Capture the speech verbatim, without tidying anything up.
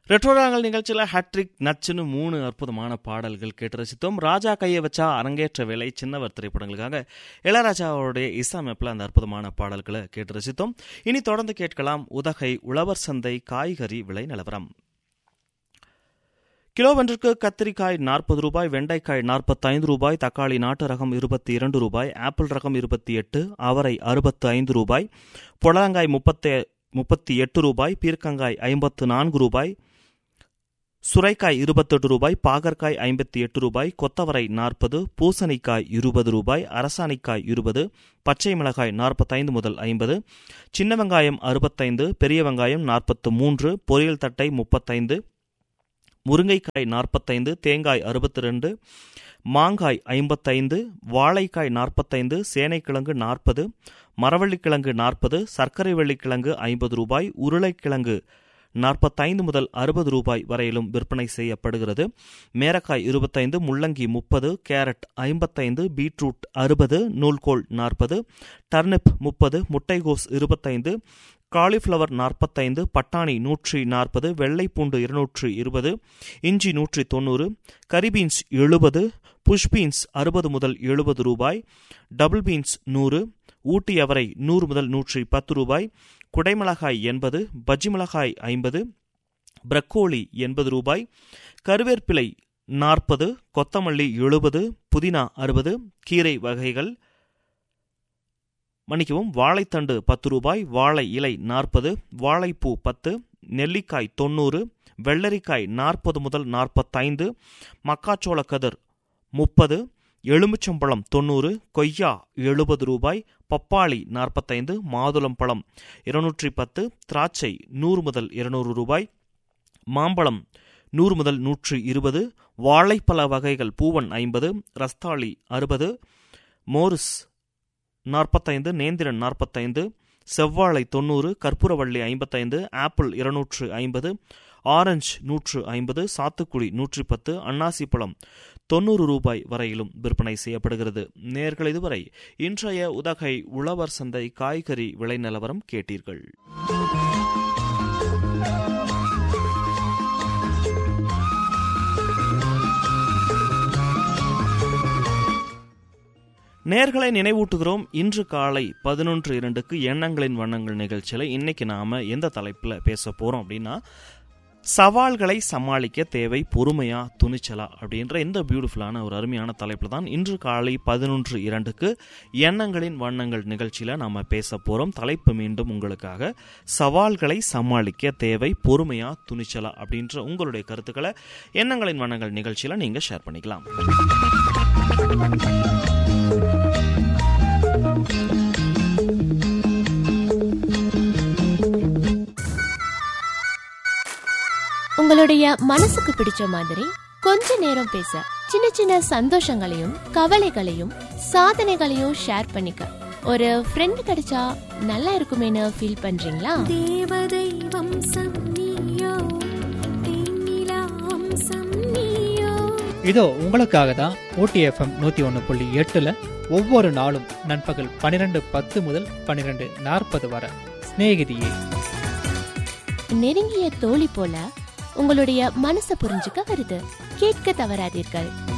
ரெட்ரோராங்கல் நிகழ்ச்சியில் ஹேட்ரிக் நச்சுன்னு மூணு அற்புதமான பாடல்கள் கேட்டு ரசித்தோம். ராஜா கையை வச்சா அரங்கேற்ற வேலை சின்னவர் திரைப்படங்களுக்காக இளையராஜாவுடைய இசையமைப்பில் அந்த அற்புதமான பாடல்களை கேட்டு ரசித்தோம். இனி தொடர்ந்து கேட்கலாம் உதகை உழவர் சந்தை காய்கறி விலை நிலவரம். கிலோவொன்றுக்கு கத்திரிக்காய் நாற்பது ரூபாய், வெண்டைக்காய் நாற்பத்தைந்து ரூபாய், தக்காளி நாட்டு ரகம் இருபத்தி இரண்டு ரூபாய், ஆப்பிள் ரகம் இருபத்தி எட்டு, அவரை அறுபத்தி ஐந்து ரூபாய், புடலங்காய் முப்பத்தி முப்பத்தி எட்டு ரூபாய், பீர்க்கங்காய் ஐம்பத்து நான்கு ரூபாய், சுரைக்காய் இருபத்தெட்டு ரூபாய், பாகற்காய் ஐம்பத்தி எட்டு ரூபாய், கொத்தவரை நாற்பது, பூசணிக்காய் இருபது ரூபாய், அரசாணிக்காய் இருபது, பச்சை மிளகாய் நாற்பத்தைந்து முதல் ஐம்பது, சின்ன வெங்காயம் அறுபத்தைந்து, பெரிய வெங்காயம் நாற்பத்து மூன்று, பொரியல் தட்டை முப்பத்தைந்து, முருங்கைக்காய் நாற்பத்தைந்து, தேங்காய் அறுபத்தி ரெண்டு, மாங்காய் ஐம்பத்தைந்து, வாழைக்காய் நாற்பத்தைந்து, சேனைக்கிழங்கு நாற்பது, மரவள்ளிக்கிழங்கு நாற்பது, சர்க்கரை வெள்ளிக்கிழங்கு ஐம்பது ரூபாய், உருளைக்கிழங்கு நாற்பத்தைந்து முதல் அறுபது ரூபாய் வரையிலும் விற்பனை செய்யப்படுகிறது. மேரக்காய் இருபத்தைந்து, முள்ளங்கி முப்பது, கேரட் ஐம்பத்தைந்து, பீட்ரூட் அறுபது, நூல்கோல் நாற்பது, டர்னிப் முப்பது, முட்டைகோஸ் இருபத்தைந்து, காலிஃப்ளவர் நாற்பத்தைந்து, பட்டாணி நூற்றி நாற்பது, வெள்ளைப்பூண்டு இருநூற்றி இருபது, இஞ்சி நூற்றி தொண்ணூறு, கரிபீன்ஸ் எழுபது, புஷ் பீன்ஸ் அறுபது முதல் எழுபது ரூபாய், டபுள் பீன்ஸ் நூறு, ஊட்டி அவரை நூறு முதல் நூற்றி பத்து ரூபாய், குடைமிளகாய் எண்பது, பஜ்ஜி மிளகாய் ஐம்பது, பிரக்கோலி எண்பது ரூபாய், கருவேப்பிலை நாற்பது, கொத்தமல்லி எழுபது, புதினா அறுபது, கீரை வகைகள் மன்னிக்கவும் வாழைத்தண்டு பத்து ரூபாய், வாழை இலை நாற்பது, வாழைப்பூ பத்து, நெல்லிக்காய் தொண்ணூறு, வெள்ளரிக்காய் நாற்பது முதல் நாற்பத்தைந்து, மக்காச்சோள கதிர் முப்பது, எலுமிச்சம்பழம் தொண்ணூறு, கொய்யா எழுபது ரூபாய், பப்பாளி நாற்பத்தைந்து, மாதுளம்பழம் இருநூற்றி பத்து, திராட்சை நூறு முதல் இருநூறு ரூபாய், மாம்பழம் நூறு முதல் நூற்றி இருபது, வாழைப்பழ வகைகள் பூவன் ஐம்பது, ரஸ்தாளி அறுபது, மோரிஸ் நாற்பத்தைந்து, நேந்திரன் நாற்பத்தைந்து, செவ்வாழை தொண்ணூறு, கற்பூரவள்ளி ஐம்பத்தைந்து, ஆப்பிள் இருநூற்று ஐம்பது, ஆரஞ்சு நூற்று ஐம்பது, சாத்துக்குடி நூற்றி பத்து, அன்னாசி பழம் தொண்ணூறு ரூபாய் வரையிலும் விற்பனை செய்யப்படுகிறது. நேர்கள் இதுவரை இன்றைய உதகை உழவர் சந்தை காய்கறி விலை நிலவரம் கேட்டீர்கள். நேர்களை நினைவூட்டுகிறோம், இன்று காலை பதினொன்று இரண்டுக்கு எண்ணங்களின் வண்ணங்கள் நிகழ்ச்சியில் இன்னைக்கு நாம எந்த தலைப்பில் பேச போறோம் அப்படின்னா, சவால்களை சமாளிக்க தேவை பொறுமையா துணிச்சலா அப்படின்ற இந்த பியூட்டிஃபுல்லான ஒரு அருமையான தலைப்பில் தான் இன்று காலை பதினொன்று இரண்டுக்கு எண்ணங்களின் வண்ணங்கள் நிகழ்ச்சியில் நாம பேச போறோம். தலைப்பு மீண்டும் உங்களுக்காக, சவால்களை சமாளிக்க தேவை பொறுமையா துணிச்சலா அப்படின்ற உங்களுடைய கருத்துக்களை எண்ணங்களின் வண்ணங்கள் நிகழ்ச்சியில் நீங்க ஷேர் பண்ணிக்கலாம். உங்களுடைய மனசுக்கு பிடிச்ச மாதிரி கொஞ்ச நேரம் பேச, சின்ன சின்ன சந்தோஷங்களையும் கவலைகளையும் சாதனைகளையும் ஷேர் பண்ணிக்க ஒரு ஃப்ரெண்ட் கிடைச்சா நல்லா இருக்குமேனு ஃபீல் பண்றீங்களா? தேவதை வம்சம் நீயோ, தேனிலா வம்சம் நீயோ. இதோ உங்களுக்காக தான் ஊட்டி எஃப்எம் நூத்தி ஒன்னு புள்ளி எட்டுல ஒவ்வொரு நாளும் நண்பகல் பனிரெண்டு பத்து முதல் பனிரெண்டு நாற்பது வரை சிநேகிதியே, நெருங்கிய தோழி போல உங்களுடைய மனசை புரிஞ்சுக்க வருது. கேட்க தவறாதீர்கள்.